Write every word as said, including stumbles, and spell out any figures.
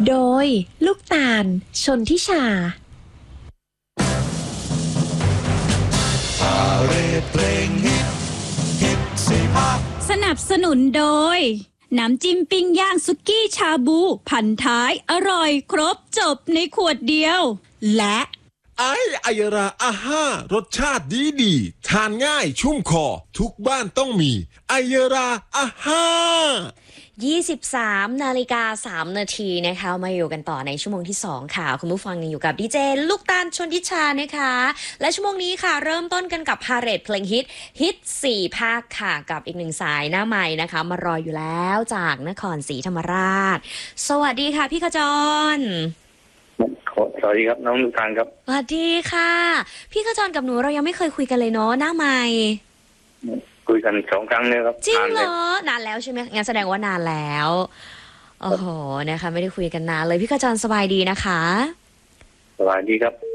โดยลูกตาลชนทิชาสนับสนุนโดยน้ำจิ้มปิ้งย่างสุกี้ชาบูพันท้ายอร่อยครบจบในขวดเดียวและไอไอยราอาห้ารสชาติดีดีทานง่ายชุ่มคอทุกบ้านต้องมีไอยราอาห้ายี่สิบสามนาฬิกาสามนาทีนะคะมาอยู่กันต่อในชั่วโมงที่สองค่ะคุณผู้ฟังยังอยู่กับดีเจลูกตาลชนทิชานะคะและชั่วโมงนี้ค่ะเริ่มต้นกันกับพาเหรดเพลงฮิตฮิตสี่ภาคค่ะกับอีกหนึ่งสายหน้าใหม่นะคะมารออยู่แล้วจากนครศรีธรรมราชสวัสดีค่ะพี่ขจรสวัสดีครับน้องลูกตาลครับสวัสดีค่ะพี่ขจรกับหนูเรายังไม่เคยคุยกันเลยเนาะหน้าใหม่คุยกันสองครั้งเนี่ยครับจริงเหรอนานแล้วใช่ไหมงั้นแสดงว่านานแล้วโอ้โหนะคะไม่ได้คุยกันนานเลยพี่ขจรสบายดีนะคะสบายดีครับ